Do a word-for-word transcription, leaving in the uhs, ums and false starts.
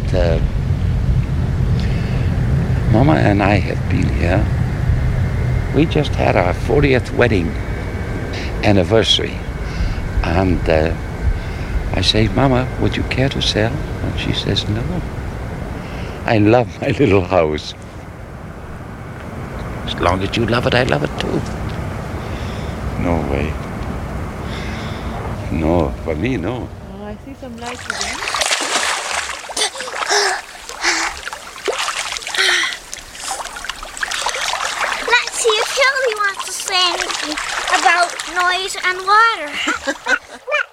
uh, Mama and I have been here. We just had our fortieth wedding anniversary. And uh, I say, Mama, would you care to sell? And she says, no. I love my little house. As long as you love it, I love it too. No way. No, for me, no. Oh, I see some lights again. Let's see if Shirley wants to say anything about noise and water.